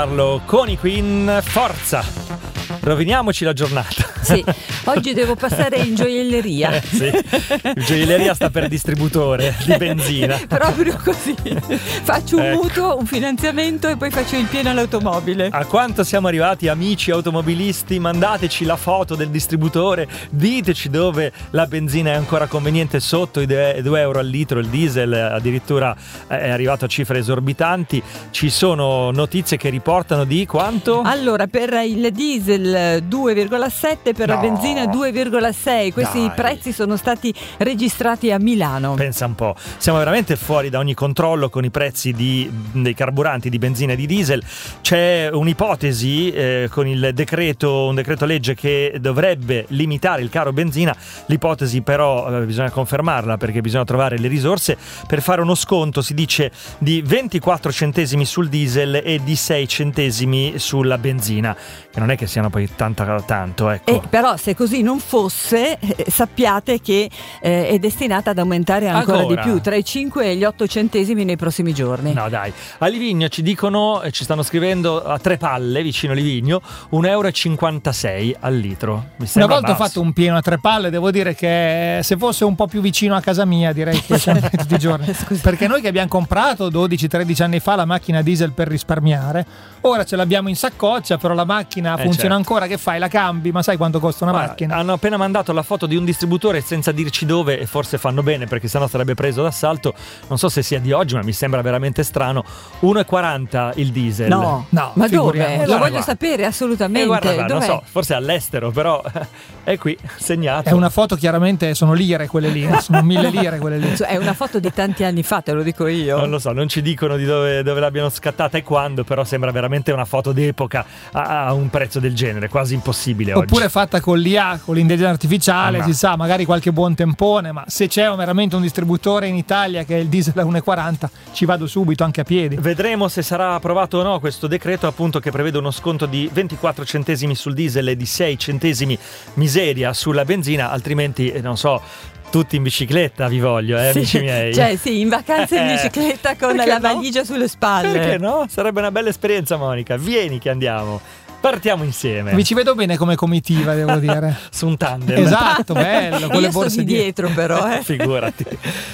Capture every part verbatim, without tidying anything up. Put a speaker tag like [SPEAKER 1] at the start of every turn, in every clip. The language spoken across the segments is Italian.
[SPEAKER 1] Carlo con i Queen, forza! Roviniamoci la giornata.
[SPEAKER 2] Sì, oggi devo passare in gioielleria.
[SPEAKER 1] Eh, sì. Il gioielleria sta per distributore di benzina.
[SPEAKER 2] Proprio così. Faccio un
[SPEAKER 1] Ecco.
[SPEAKER 2] mutuo, un finanziamento e poi faccio il pieno all'automobile.
[SPEAKER 1] A quanto siamo arrivati, amici automobilisti? Mandateci la foto del distributore, diteci dove la benzina è ancora conveniente, sotto i due euro al litro, il diesel addirittura è arrivato a cifre esorbitanti. Ci sono notizie che riportano di quanto?
[SPEAKER 2] Allora, per il diesel due virgola sette, per
[SPEAKER 1] No.
[SPEAKER 2] la benzina due virgola sei. Questi
[SPEAKER 1] Dai.
[SPEAKER 2] prezzi sono stati registrati a Milano.
[SPEAKER 1] Pensa un po', siamo veramente fuori da ogni controllo con i prezzi di, dei carburanti di benzina e di diesel. C'è un'ipotesi eh, con il decreto, un decreto legge che dovrebbe limitare il caro benzina. L'ipotesi però eh, bisogna confermarla, perché bisogna trovare le risorse per fare uno sconto, si dice di ventiquattro centesimi sul diesel e di sei centesimi sulla benzina, che non è che siano poi tanta tanto, ecco.
[SPEAKER 2] Eh, però se così non fosse, eh, sappiate che eh, è destinata ad aumentare ancora,
[SPEAKER 1] Ancora?
[SPEAKER 2] di più, tra i cinque e gli otto centesimi nei prossimi giorni.
[SPEAKER 1] No dai, a Livigno ci dicono, ci stanno scrivendo a Tre Palle, vicino Livigno, un euro e cinquantasei al litro. Mi
[SPEAKER 3] Una
[SPEAKER 1] sembra
[SPEAKER 3] volta ho
[SPEAKER 1] basso.
[SPEAKER 3] fatto un pieno a Tre Palle, devo dire che se fosse un po' più vicino a casa mia direi che sempre tutti i giorni.
[SPEAKER 2] Scusa.
[SPEAKER 3] Perché noi che abbiamo comprato dodici tredici anni fa la macchina diesel per risparmiare, ora ce l'abbiamo in saccoccia, però la macchina
[SPEAKER 1] Eh,
[SPEAKER 3] funziona
[SPEAKER 1] certo.
[SPEAKER 3] ancora, che fai? La cambi? Ma sai quanto costa una
[SPEAKER 1] Guarda,
[SPEAKER 3] macchina?
[SPEAKER 1] hanno appena mandato la foto di un distributore senza dirci dove, e forse fanno bene perché sennò sarebbe preso d'assalto. Non so se sia di oggi, ma mi sembra veramente strano. uno e quaranta il diesel.
[SPEAKER 2] No,
[SPEAKER 3] No,
[SPEAKER 2] ma dove?
[SPEAKER 3] figuriamoci.
[SPEAKER 2] Lo
[SPEAKER 1] Guarda
[SPEAKER 2] voglio
[SPEAKER 1] qua.
[SPEAKER 2] sapere
[SPEAKER 1] Eh,
[SPEAKER 2] assolutamente.
[SPEAKER 1] guarda, guarda, non
[SPEAKER 2] Dov'è?
[SPEAKER 1] so, forse è all'estero, però è qui, segnato.
[SPEAKER 3] È una foto, chiaramente sono lire quelle lì, sono mille lire quelle lì.
[SPEAKER 2] È una foto di tanti anni fa, te lo dico io.
[SPEAKER 1] Non lo so, non ci dicono di dove, dove l'abbiano scattata e quando, però sembra veramente una foto d'epoca a, a un prezzo del genere, quasi impossibile oggi.
[SPEAKER 3] Oppure fatta con l'I A, con l'intelligenza artificiale,
[SPEAKER 1] Ah, no.
[SPEAKER 3] si sa, magari qualche buon tempone, ma se c'è veramente un distributore in Italia che è il diesel a uno e quaranta, ci vado subito anche a piedi.
[SPEAKER 1] Vedremo se sarà approvato o no questo decreto, appunto, che prevede uno sconto di ventiquattro centesimi sul diesel e di sei centesimi miseria sulla benzina, altrimenti eh, non so, tutti in bicicletta vi voglio, eh,
[SPEAKER 2] Sì,
[SPEAKER 1] amici miei.
[SPEAKER 2] cioè sì, in vacanza in
[SPEAKER 1] Eh,
[SPEAKER 2] bicicletta con
[SPEAKER 1] perché
[SPEAKER 2] la
[SPEAKER 1] no?
[SPEAKER 2] valigia sulle spalle.
[SPEAKER 1] Perché no? Sarebbe una bella esperienza, Monica. Vieni che andiamo. Partiamo insieme.
[SPEAKER 3] Vi ci vedo bene come comitiva, devo dire.
[SPEAKER 1] Su un tandem.
[SPEAKER 3] Esatto, bello, con
[SPEAKER 2] Io
[SPEAKER 3] le
[SPEAKER 2] sto
[SPEAKER 3] borse
[SPEAKER 2] di dietro però, eh.
[SPEAKER 1] Figurati.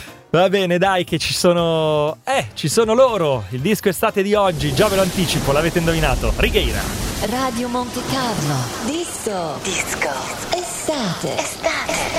[SPEAKER 1] Va bene, dai, che ci sono. Eh, ci sono loro. Il disco estate di oggi, già ve lo anticipo, l'avete indovinato. Righeira.
[SPEAKER 4] Radio Monte Carlo. Disco. Disco. Estate. Estate.